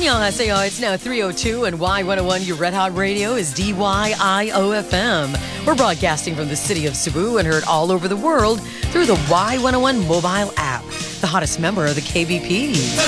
Annyeonghaseyo, it's now 3:02 and Y101, your Red Hot Radio, is DYIOFM. We're broadcasting from the city of Cebu and heard all over the world through the Y101 mobile app, the hottest member of the KBP.